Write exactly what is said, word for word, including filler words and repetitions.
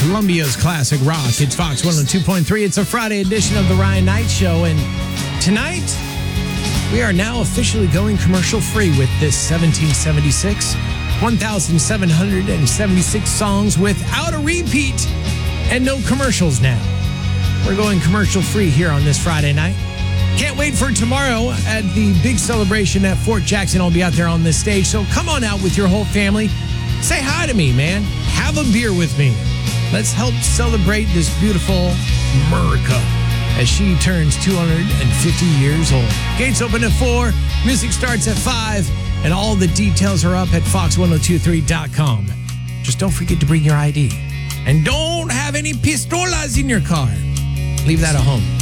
Columbia's classic rock. It's Fox one oh two point three. It's a Friday edition of the Ryan Knight Show. And tonight, we are now officially going commercial free with this seventeen seventy-six, one thousand seven hundred seventy-six songs without a repeat and no commercials now. We're going commercial free here on this Friday night. Can't wait for tomorrow at the big celebration at Fort Jackson. I'll be out there on this stage. So come on out with your whole family. Say hi to me, man. Have a beer with me. Let's help celebrate this beautiful America as she turns two hundred fifty years old. Gates open at four. Music starts at five. And all the details are up at fox ten twenty-three dot com. Just don't forget to bring your I D. And don't have any pistolas in your car. Leave that at home.